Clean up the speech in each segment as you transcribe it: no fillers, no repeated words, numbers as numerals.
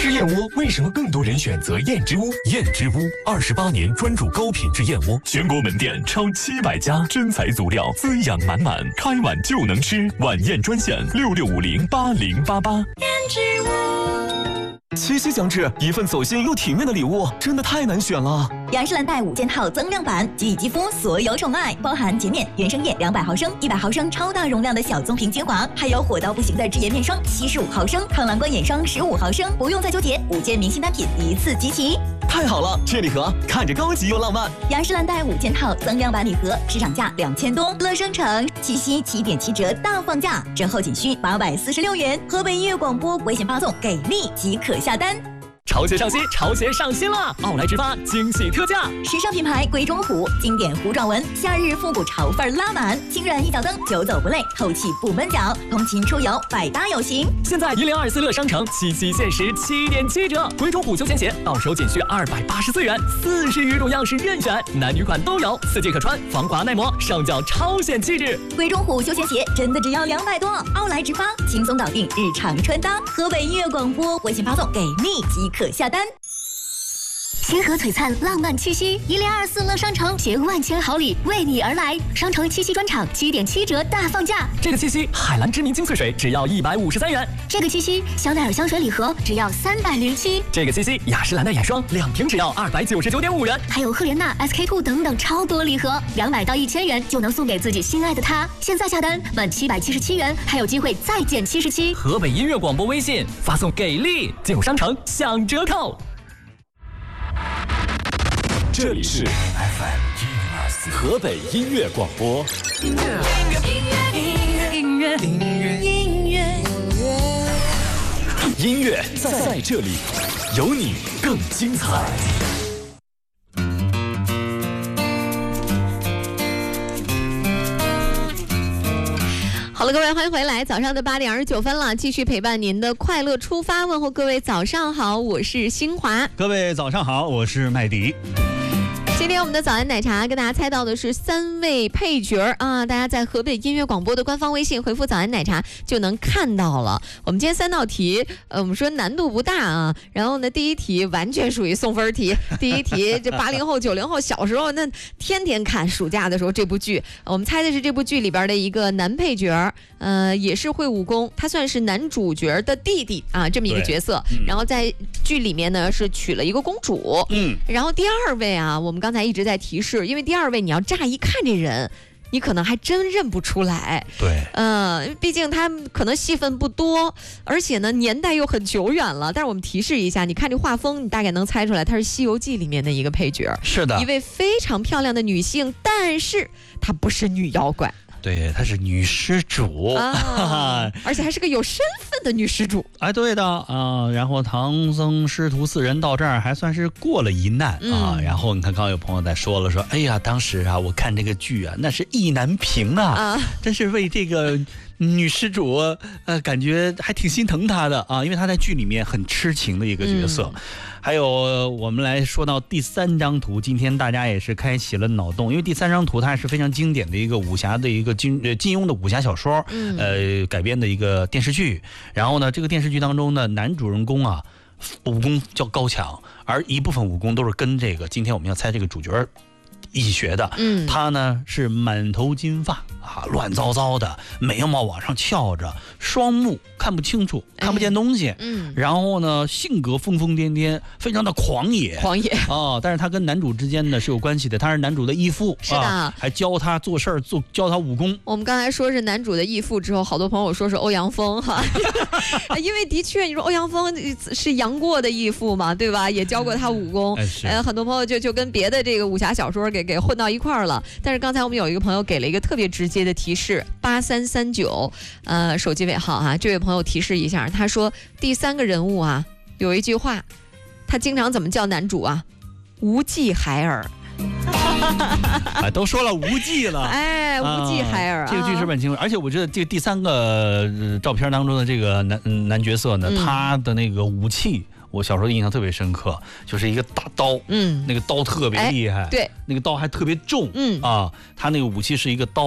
吃燕窝为什么更多人选择燕之屋？燕之屋28年专注高品质燕窝，全国门店超700家，真材足料，滋养满满，开碗就能吃。晚宴专线66508088。 燕之屋。 七夕将至，一份走心又体面的礼物真的太难选了。 雅诗兰黛5件套增量版，给予肌肤所有宠爱，包含洁面、原生液200毫升、100毫升超大容量的小棕瓶精华，还有火到不行的智颜面霜75毫升、抗蓝光眼霜15毫升，不用再纠结，5件明星单品一次集齐。 太好了，这礼盒看着高级又浪漫。 雅诗兰黛5件套增量版礼盒，市场价2000多，乐商城七夕7.7折大放价，折后仅需846元。河北音乐广播微信发送给力即可下单。 潮鞋上新，潮鞋上新了！奥莱直发惊喜特价， 时尚品牌龟中虎经典糊状纹，夏日复古潮范拉满，轻软一脚蹬，久走不累，透气不闷脚，通勤出游百搭有型。 现在1024乐商城七夕限时7.7折，龟中虎休闲鞋到手仅需284元，40余种样式任选，男女款都有，4季可穿，防滑耐磨，上脚超显气质。 龟中虎休闲鞋真的只要200多，奥莱直发轻松搞定日常穿搭。河北音乐广播微信发送给力即可下单。 星河璀璨，浪漫七夕，1024乐商城携万千好礼为你而来，商城七夕专场7.7折大放价。 这个七夕，海蓝知名精粹水只要153元。 这个七夕，香奈儿香水礼盒只要307。 这个七夕，雅诗兰黛眼霜2瓶只要299.5元。 还有赫莲娜、SK2 等等超多礼盒，200到1000元就能送给自己心爱的他。现在下单满777元，还有机会再减77。 河北音乐广播微信发送给力，进入商城享折扣。 这里是 FM 124河北音乐广播。 音乐在这里，有你更精彩。 好了，各位，欢迎回来。早上的8点29分了，继续陪伴您的快乐出发。问候各位早上好，我是新华。 各位早上好，我是麦迪。 今天我们的早安奶茶跟大家猜到的是3位配角啊，大家在河北音乐广播的官方微信回复早安奶茶就能看到了。我们今天3道题，我们说难度不大啊。然后呢，第一题完全属于送分题。第一题，这80后、90后小时候那天天看，暑假的时候这部剧，我们猜的是这部剧里边的一个男配角，也是会武功，他算是男主角的弟弟啊，这么一个角色。然后在剧里面呢是娶了一个公主。然后第2位啊，我们刚才一直在提示，因为第2位你要乍一看这人，你可能还真认不出来。 对， 毕竟他可能戏份不多，而且呢年代又很久远了。但是我们提示一下，你看这画风，你大概能猜出来，他是《西游记》里面的一个配角。 是的， 一位非常漂亮的女性，但是她不是女妖怪。 对，她是女施主啊，而且还是个有身份的女施主。 哎，对的啊。然后唐僧师徒4人到这儿还算是过了一难啊。然后你看，刚刚有朋友在说了，说哎呀，当时啊，我看这个剧啊，那是意难平啊，真是为这个女施主感觉还挺心疼她的啊，因为她在剧里面很痴情的一个角色。还有我们来说到第3张图，今天大家也是开启了脑洞，因为第3张图它是非常经典的一个武侠的一个金庸的武侠小说，改编的一个电视剧。然后呢，这个电视剧当中呢，男主人公啊武功叫高强，而一部分武功都是跟这个今天我们要猜这个主角一起学的。他呢是满头金发啊，乱糟糟的，眉毛往上翘着，双目看不清楚，看不见东西。然后呢，性格疯疯癫癫，非常的狂野啊。但是他跟男主之间呢是有关系的，他是男主的义父， 是的， 还教他做事儿，教他武功。 我们刚才说是男主的义父之后，好多朋友说是欧阳锋哈，因为的确你说欧阳锋是杨过的义父嘛，对吧？也教过他武功。很多朋友就跟别的这个武侠小说给混到一块儿了。但是刚才我们有一个朋友给了一个特别直接的提示，8339，手机尾号啊，这位朋友提示一下，他说第3个人物啊有一句话，他经常怎么叫男主啊？无忌海尔。 都说了无忌了， 无忌海尔， 这个剧是很清楚。而且我觉得这个第3个照片当中的这个男角色呢，他的那个武器，我小时候印象特别深刻，就是一个大刀，那个刀特别厉害， 对， 那个刀还特别重，他那个武器是一个刀。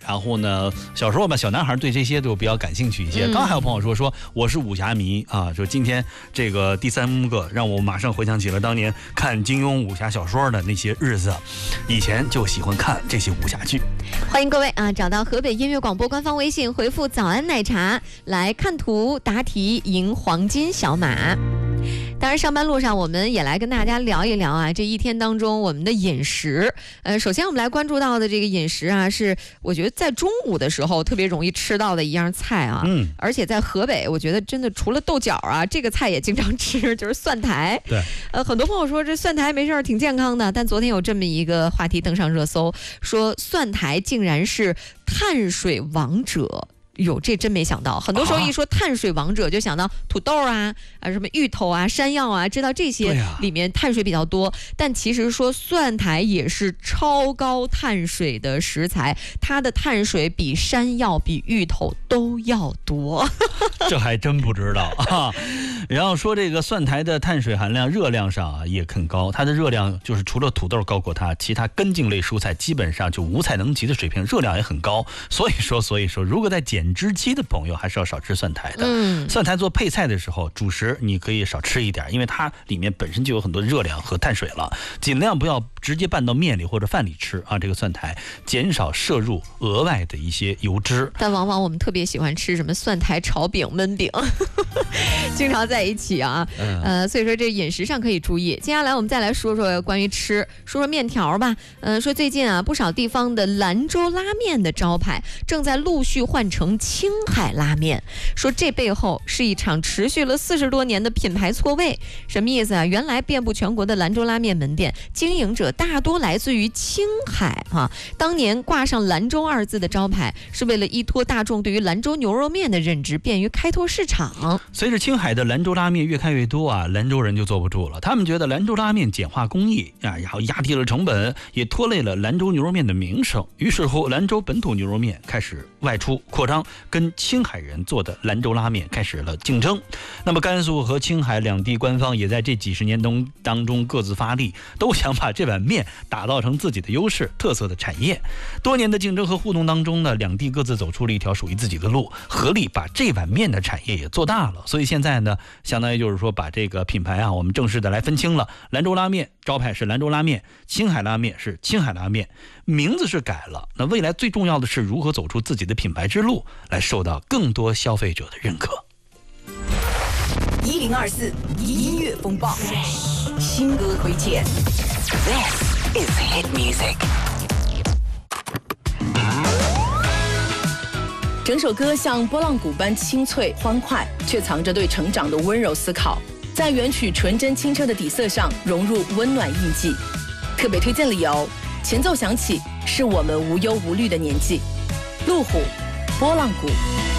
然后呢，小时候吧，小男孩对这些都比较感兴趣一些。刚还有朋友说我是武侠迷啊，说今天这个第3个让我马上回想起了当年看金庸武侠小说的那些日子，以前就喜欢看这些武侠剧。 欢迎各位啊，找到河北音乐广播官方微信，回复早安奶茶来看图答题赢黄金小马。当然上班路上我们也来跟大家聊一聊啊，这一天当中我们的饮食。首先我们来关注到的这个饮食啊，是我觉得在中午的时候特别容易吃到的一样菜啊。而且在河北我觉得真的除了豆角啊，这个菜也经常吃，就是蒜苔。 对， 很多朋友说这蒜苔没事挺健康的，但昨天有这么一个话题登上热搜，说蒜苔竟然是碳水王者。哟，这真没想到。很多时候一说碳水王者，就想到土豆啊、什么芋头啊、山药啊，知道这些里面碳水比较多。但其实说蒜苔也是超高碳水的食材，它的碳水比山药、比芋头都要多。 这还真不知道啊。然后说这个蒜苔的碳水含量、热量上啊也很高，它的热量就是除了土豆高过它，其他根茎类蔬菜基本上就无菜能及的水平，热量也很高。所以说，如果在减脂期的朋友还是要少吃蒜苔的。蒜苔做配菜的时候，主食你可以少吃一点，因为它里面本身就有很多热量和碳水了，尽量不要直接拌到面里或者饭里吃啊。这个蒜苔减少摄入额外的一些油脂。 但往往我们特别喜欢吃什么蒜苔炒饼、焖饼，经常在一起啊。所以说这饮食上可以注意。接下来我们再来说说关于吃，说说面条吧。说最近啊，不少地方的兰州拉面的招牌正在陆续换成青海拉面，说这背后是一场持续了40多年的品牌错位。什么意思啊？原来遍布全国的兰州拉面门店经营者大多来自于青海啊。当年挂上兰州2字的招牌，是为了依托大众对于兰州牛肉面的认知，便于开拓市场。 随着青海的兰州拉面越开越多啊，兰州人就坐不住了。他们觉得兰州拉面简化工艺啊，然后压低了成本，也拖累了兰州牛肉面的名声。于是乎，兰州本土牛肉面开始外出扩张，跟青海人做的兰州拉面开始了竞争。那么甘肃和青海两地官方也在这几十年当中各自发力，都想把这碗面打造成自己的优势特色的产业。多年的竞争和互动当中呢，两地各自走出了一条属于自己的路，合力把这碗面的产业也做大了。所以现在呢，相当于就是说把这个品牌啊，我们正式的来分清了。兰州拉面招牌是兰州拉面，青海拉面是青海拉面，名字是改了。那未来最重要的是如何走出自己的品牌之路，来受到更多消费者的认可。 1024音乐风暴新歌推荐。This is hit music。整首歌像拨浪鼓般清脆欢快，却藏着对成长的温柔思考，在原曲纯真清澈的底色上融入温暖印记。特别推荐理由，前奏响起，是我们无忧无虑的年纪。路虎，拨浪鼓。